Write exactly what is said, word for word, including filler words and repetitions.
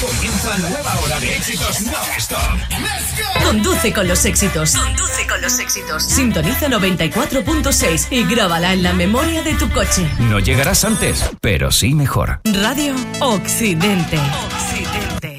Comienza la nueva hora de éxitos non-stop. ¡Let's go! Conduce con los éxitos. Conduce con los éxitos. Sintoniza noventa y cuatro punto seis y grábala en la memoria de tu coche. No llegarás antes, pero sí mejor. Radio Occidente. Occidente.